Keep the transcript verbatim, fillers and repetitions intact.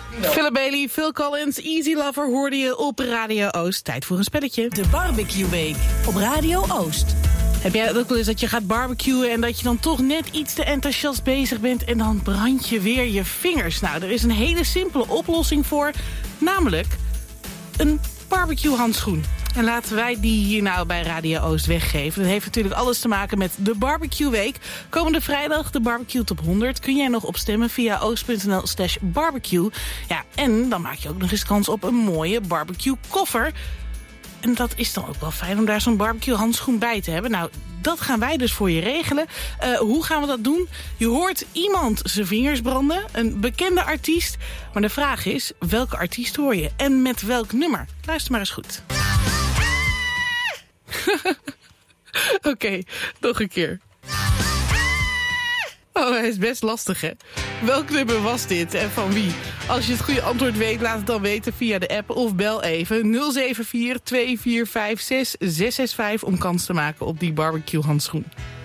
Philip Bailey, Phil Collins, Easy Lover hoorde je op Radio Oost. Tijd voor een spelletje. De Barbecue Week op Radio Oost. Heb jij dat ook wel eens dat je gaat barbecuen en dat je dan toch net iets te enthousiast bezig bent en dan brand je weer je vingers? Nou, er is een hele simpele oplossing voor, namelijk een barbecue handschoen. En laten wij die hier nou bij Radio Oost weggeven. Dat heeft natuurlijk alles te maken met de Barbecue Week. Komende vrijdag de Barbecue Top honderd. Kun jij nog op stemmen via oost.nl slash barbecue. Ja, en dan maak je ook nog eens kans op een mooie barbecue koffer. En dat is dan ook wel fijn om daar zo'n barbecue handschoen bij te hebben. Nou, dat gaan wij dus voor je regelen. Uh, hoe gaan we dat doen? Je hoort iemand zijn vingers branden. Een bekende artiest. Maar de vraag is, welke artiest hoor je? En met welk nummer? Luister maar eens goed. Oké, okay, nog een keer. Oh, hij is best lastig, hè? Welk nummer was dit en van wie? Als je het goede antwoord weet, laat het dan weten via de app of bel even nul zeven vier twee vier vijf zes zes zes vijf om kans te maken op die barbecue handschoen.